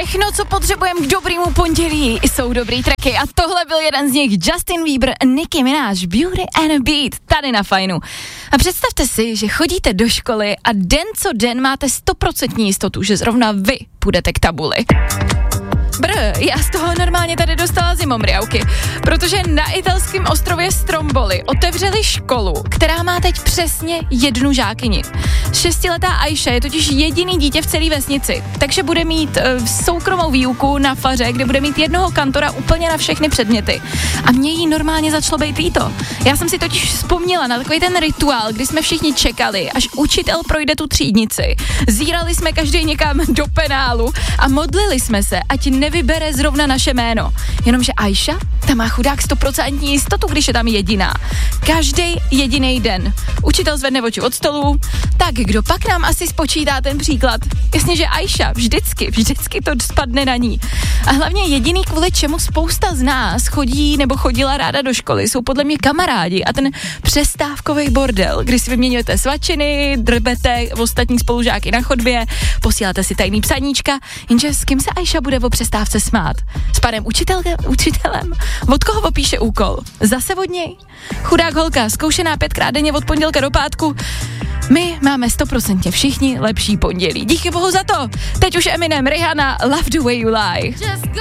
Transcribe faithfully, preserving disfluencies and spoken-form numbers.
Všechno, co potřebujeme k dobrému pondělí, jsou dobrý tracky a tohle byl jeden z nich, Justin Bieber, Nicki Minaj, Beauty and a Beat, tady na Fajnu. A představte si, že chodíte do školy a den co den máte stoprocentní jistotu, že zrovna vy půjdete k tabuli. Brr, já z toho normálně tady dostala zimomriavky, protože na italském ostrově Stromboli otevřeli školu, která má teď přesně jednu žákyni. Šestiletá Aisha je totiž jediný dítě v celé vesnici, takže bude mít uh, soukromou výuku na faře, kde bude mít jednoho kantora úplně na všechny předměty. A mně jí normálně začalo být líto. Já jsem si totiž vzpomněla na takový ten rituál, kdy jsme všichni čekali, až učitel projde tu třídnici. Zírali jsme každý někam do penálu a modlili jsme se, ať nevybere zrovna naše jméno. Jenomže Aisha, ta má chudák stoprocentní jistotu, když je tam jediná. Každý jediný den. Učitel zvedne oči od stolu, tak kdo pak nám asi spočítá ten příklad? Jasně, že Aisha, vždycky, vždycky to spadne na ní. A hlavně jediný, kvůli čemu spousta z nás chodí nebo chodila ráda do školy, jsou podle mě kamarádi a ten přestávkový bordel, kdy si vyměňujete svačiny, drbete ostatní spolužáky na chodbě, posíláte si tajný psaníčka, jenže s kým se Aisha bude o přestávce smát? S panem učitelem? učitelem? Od koho opíše úkol? Zase od něj? Chudák holka, zkoušená pětkrát denně od pondělka do pátku. My máme stoprocentně všichni lepší pondělí. Díky bohu za to. Teď už Eminem, Rihanna, Love the way you lie.